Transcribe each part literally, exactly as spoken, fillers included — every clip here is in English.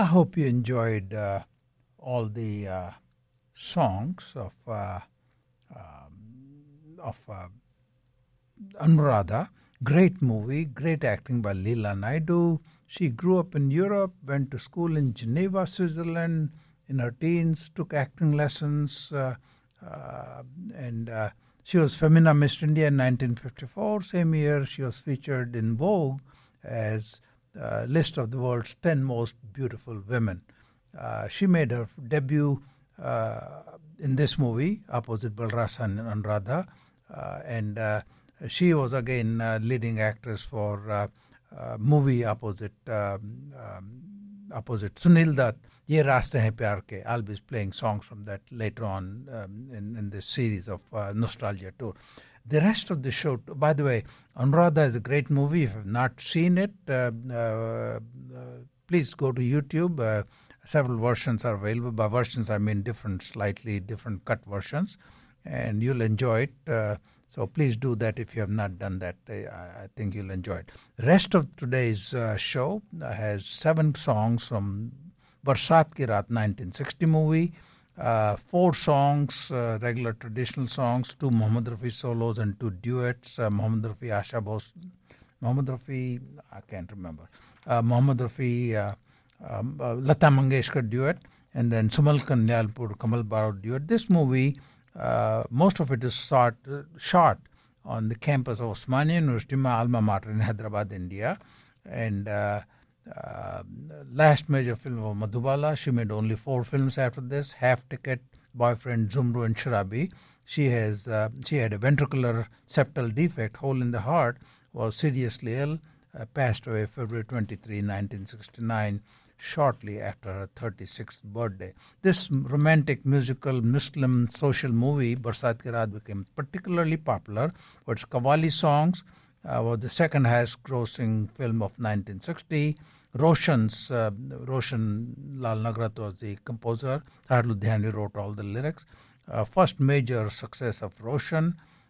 I hope you enjoyed uh, all the uh, songs of uh, um, of uh, Anuradha. Great movie, great acting by Leela Naidu. She grew up in Europe, went to school in Geneva, Switzerland. In her teens, took acting lessons, uh, uh, and uh, she was Femina Miss India in nineteen fifty-four. Same year, she was featured in Vogue as a list of the world's ten most beautiful women. Uh, she made her debut uh, in this movie, opposite Balrasa and Anuradha, uh, and uh, she was again uh, leading actress for uh, uh, movie opposite um, um, opposite Sunil Dutt. Ye Raaste Hain Pyar Ke. I'll be playing songs from that later on um, in, in this series of uh, Nostalgia Tour. The rest of the show, by the way, Anuradha is a great movie. If you have not seen it, uh, uh, uh, please go to YouTube. Uh, several versions are available. By versions, I mean different, slightly different cut versions, and you'll enjoy it. Uh, so please do that if you have not done that. I, I think you'll enjoy it. The rest of today's uh, show has seven songs from Barsat Ki Raat nineteen sixty movie, uh, four songs, uh, regular traditional songs, two Mohammad Rafi solos and two duets, uh, Mohammad Rafi, Asha Bhos, Mohammad Rafi, I can't remember, uh, Mohammad Rafi, uh, um, uh, Lata Mangeshkar duet, and then Sumal Kanyalpur, Kamal Barot duet. This movie, uh, most of it is shot, uh, shot on the campus of Osmania University, my alma mater in Hyderabad, India, and uh, Uh, last major film of Madhubala. She made only four films after this. Half Ticket, Boyfriend, Zumru, and Sharabi. She has uh, she had a ventricular septal defect, hole in the heart, was seriously ill, uh, passed away February twenty-third, nineteen sixty-nine, shortly after her thirty-sixth birthday. This romantic, musical, Muslim social movie, Barsat Ki Raat, became particularly popular for its Qawwali songs. Uh, was the second highest grossing film of nineteen sixty. Roshan's, uh, Roshan Lal Nagrat was the composer. Har Ludhiani wrote all the lyrics. Uh, first major success of Roshan.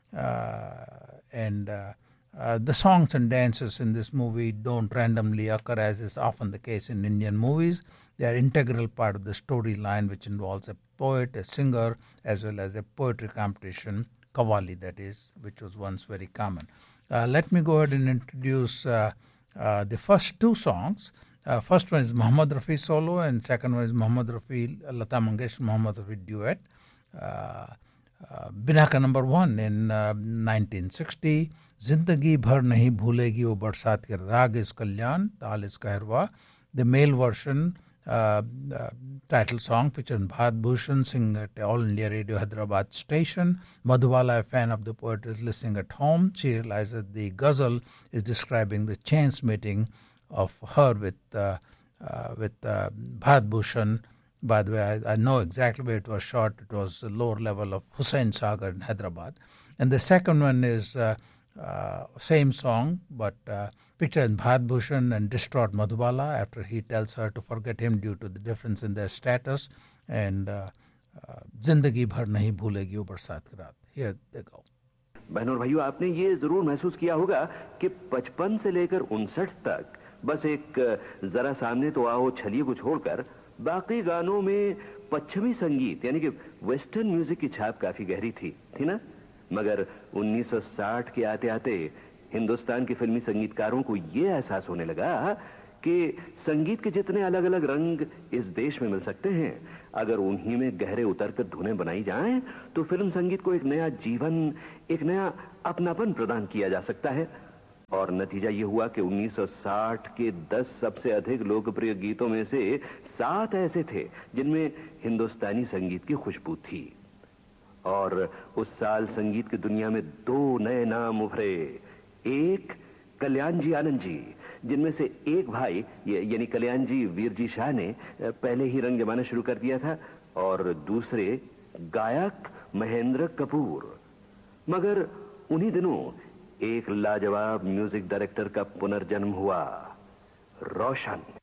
Uh, and uh, uh, the songs and dances in this movie don't randomly occur, as is often the case in Indian movies. They are integral part of the storyline, which involves a poet, a singer, as well as a poetry competition, Qawwali that is, which was once very common. Uh, let me go ahead and introduce uh, uh, the first two songs. Uh, first one is Mohammad Rafi solo, and second one is Mohammad Rafi, Lata Mangeshkar, Mohammad Rafi duet. Uh, uh, Bina ka number one in uh, nineteen sixty. Zindagi bhar nahi bhulegi wo barsat ke raag is kalyan, taal is kahrwa. The male version, uh, uh, title song featured Bharat Bhushan singing at All India Radio Hyderabad station. Madhubala, a fan of the poet, is listening at home. She realizes the ghazal is describing the chance meeting of her with uh, uh, with uh, Bharat Bhushan. By the way, I, I know exactly where it was shot. It was the lower level of Hussain Sagar in Hyderabad. And the second one is uh, uh, same song, but uh, pictured Bharat Bhushan and distraught Madhubala after he tells her to forget him due to the difference in their status. And uh, uh, Zindagi bhar nahi bhulegi wo barsat ki raat. Here they go. बहनों और भाइयों, आपने ये जरूर महसूस किया होगा कि पचपन से लेकर उनसठ तक बस एक जरा सामने तो आओ छलिए को छोड़कर बाकी गानों में पश्चिमी संगीत यानी कि वेस्टर्न म्यूजिक की छाप काफी गहरी थी थी ना। मगर उन्नीस सौ साठ के आते आते हिंदुस्तान के फिल्मी संगीतकारों को ये एहसास होने लगा कि संगीत के जितने अलग अलग रंग इस देश में मिल सकते हैं, अगर उन्हीं में गहरे उतरकर धुनें बनाई जाएं तो फिल्म संगीत को एक नया जीवन, एक नया अपनापन प्रदान किया जा सकता है। और नतीजा ये हुआ कि उन्नीस सौ साठ के दस सबसे अधिक लोकप्रिय गीतों में से सात ऐसे थे जिनमें हिंदुस्तानी संगीत की खुशबू थी। और उस साल संगीत की दुनिया में दो नए नाम उभरे। एक कल्याण जी आनंद जी, जिनमें से एक भाई यानी कल्याण जी वीर जी शाह ने पहले ही रंग जमाना शुरू कर दिया था, और दूसरे गायक महेंद्र कपूर। मगर उन्हीं दिनों एक लाजवाब म्यूजिक डायरेक्टर का पुनर्जन्म हुआ, रोशन।